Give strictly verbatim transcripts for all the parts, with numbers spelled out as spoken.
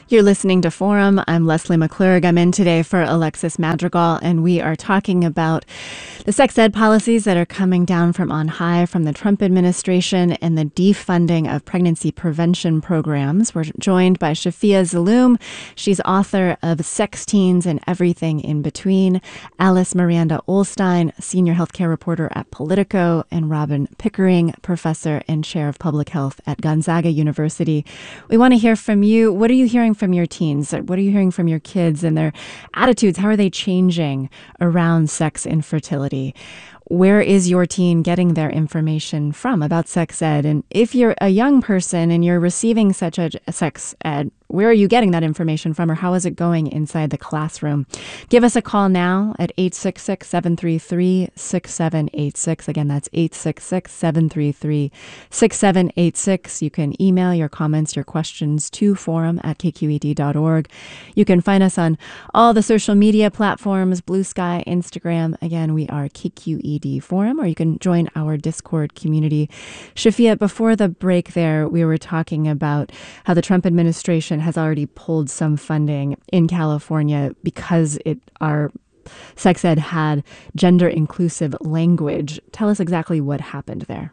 You're listening to Forum. I'm Leslie McClurg. I'm in today for Alexis Madrigal, and we are talking about the sex ed policies that are coming down from on high from the Trump administration and the defunding of pregnancy prevention programs. We're joined by Shafia Zaloom. She's author of Sex Teens and Everything in Between, Alice Miranda Ollstein, senior healthcare reporter at Politico, and Robin Pickering, professor and chair of public health at Gonzaga University. We want to hear from you. What are you hearing from your teens? What are you hearing from your kids and their attitudes? How are they changing around sex and fertility? Where is your teen getting their information from about sex ed? And if you're a young person and you're receiving such a sex ed, where are you getting that information from, or how is it going inside the classroom? Give us a call now at eight six six, seven three three, six seven eight six. Again, that's eight six six, seven three three, six seven eight six. You can email your comments, your questions to forum at k q e d dot org. You can find us on all the social media platforms, Blue Sky, Instagram. Again, we are K Q E D Forum, or you can join our Discord community. Shafia, before the break there, we were talking about how the Trump administration has already pulled some funding in California because it our sex ed had gender inclusive language. Tell us exactly what happened there.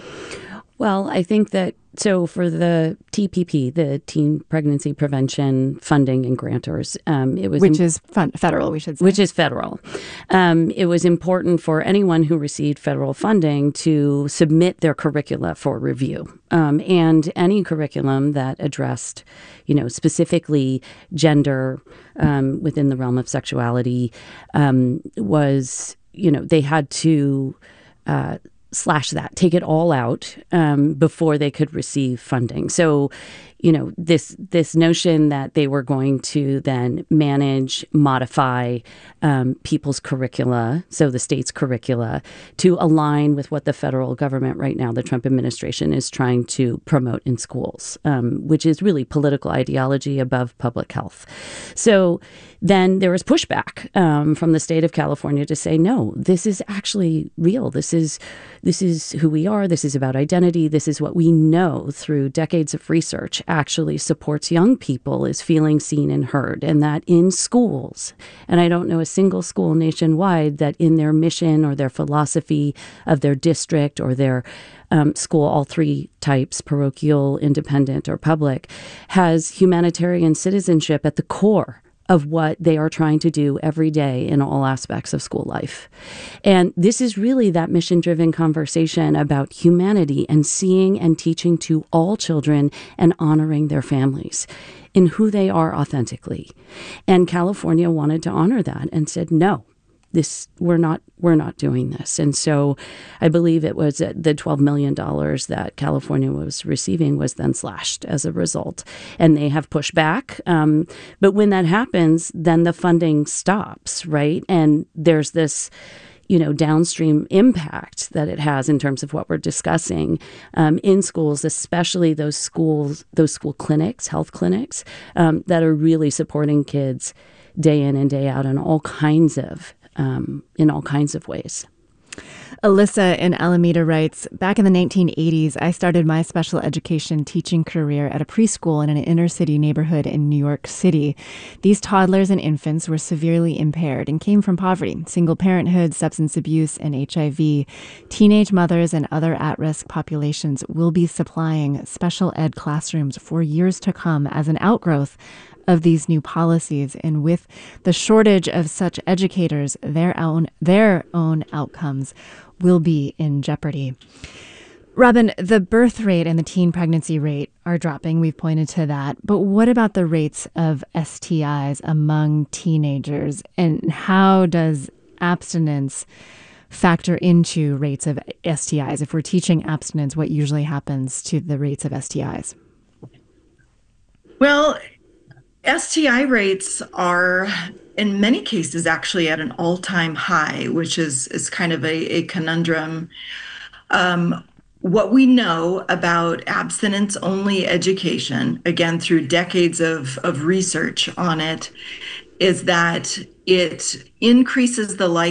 Well, I think that so for the T P P, the Teen Pregnancy Prevention Funding and Grantors, um, it was which is fun, federal, we should say, which is federal. Um, it was important for anyone who received federal funding to submit their curricula for review, um, and any curriculum that addressed, you know, specifically gender um, within the realm of sexuality um, was, you know, they had to. Uh, slash that, take it all out um, before they could receive funding. So, you know, this this notion that they were going to then manage, modify um, people's curricula, so the state's curricula, to align with what the federal government right now, the Trump administration, is trying to promote in schools, um, which is really political ideology above public health. So then there was pushback um, from the state of California to say, no, this is actually real. This is this is who we are. This is about identity. This is what we know through decades of research actually supports young people is feeling seen and heard, and that in schools, and I don't know a single school nationwide that in their mission or their philosophy of their district or their um, school, all three types, parochial, independent, or public, has humanitarian citizenship at the core of what they are trying to do every day in all aspects of school life. And this is really that mission-driven conversation about humanity and seeing and teaching to all children and honoring their families in who they are authentically. And California wanted to honor that and said, no, this we're not we're not doing this. And so I believe it was the twelve million dollars that California was receiving was then slashed as a result. And they have pushed back. Um, but when that happens, then the funding stops, right? And there's this, you know, downstream impact that it has in terms of what we're discussing um, in schools, especially those schools, those school clinics, health clinics um, that are really supporting kids day in and day out in all kinds of Um, in all kinds of ways. Alyssa in Alameda writes, back in the nineteen eighties, I started my special education teaching career at a preschool in an inner city neighborhood in New York City. These toddlers and infants were severely impaired and came from poverty, single parenthood, substance abuse, and H I V. Teenage mothers and other at-risk populations will be supplying special ed classrooms for years to come as an outgrowth of these new policies. And with the shortage of such educators, their own their own outcomes will be in jeopardy. Robin, the birth rate and the teen pregnancy rate are dropping. We've pointed to that. But what about the rates of S T Is among teenagers? And how does abstinence factor into rates of S T Is? If we're teaching abstinence, what usually happens to the rates of S T Is? Well, S T I rates are, in many cases, actually at an all-time high, which is, is kind of a, a conundrum. Um, what we know about abstinence-only education, again, through decades of, of research on it, is that it increases the likelihood